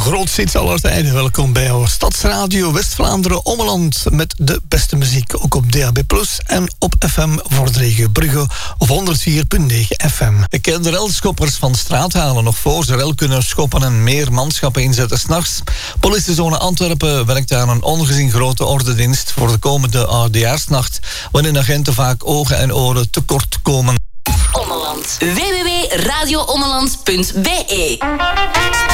grootste hits aller tijden. Welkom bij jouw Stadsradio West-Vlaanderen Ommeland met de beste muziek. Ook op DAB+ en op FM voor de regio Brugge of 104.9 FM. Ik ken de relschoppers van straat halen nog voor ze rel kunnen schoppen en meer manschappen inzetten 's nachts. Politiezone Antwerpen werkt aan een ongezien grote ordedienst voor de komende oudejaarsnacht, waarin agenten vaak ogen en oren tekort komen. Ommeland. www.radioommeland.be